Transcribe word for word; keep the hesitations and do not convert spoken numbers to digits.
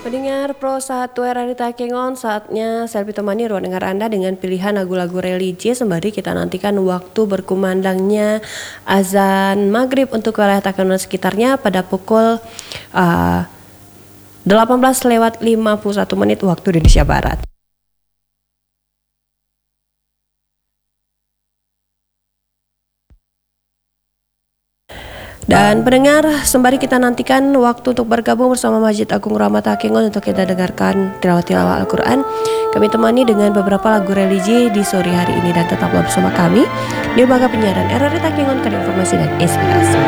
Pendengar Pro satu R R I Takengon, saatnya saya temani ruang dengar Anda dengan pilihan lagu-lagu religi sembari kita nantikan waktu berkumandangnya azan maghrib untuk wilayah Takengon sekitarnya pada pukul uh, delapan belas lewat lima puluh satu menit waktu Indonesia Barat. Dan pendengar, sembari kita nantikan waktu untuk bergabung bersama Masjid Agung Rahmat Takengon untuk kita dengarkan tilawah-tilawah Al-Quran. Kami temani dengan beberapa lagu religi di sore hari ini dan tetaplah bersama kami di lembaga penyiaran R R I Takengon, informasi dan inspirasi.